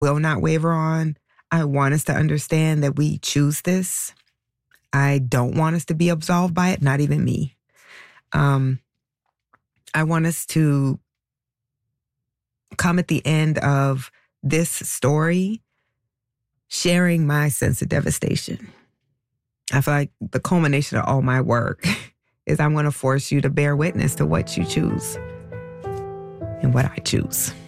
will not waver on. I want us to understand that we choose this. I don't want us to be absolved by it, not even me. I want us to come at the end of this story sharing my sense of devastation. I feel like the culmination of all my work is I'm going to force you to bear witness to what you choose and what I choose.